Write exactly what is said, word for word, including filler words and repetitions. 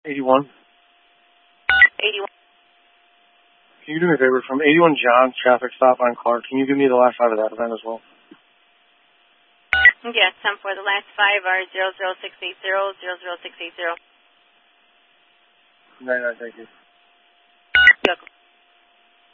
eighty-one. eighty-one. Can you do me a favor? From eighty-one John, traffic stop on Clark, can you give me the last five of that event as well? Yes, ten four. The last five are zero zero six eight zero, zero zero six eight zero. nine nine, thank you. You're welcome.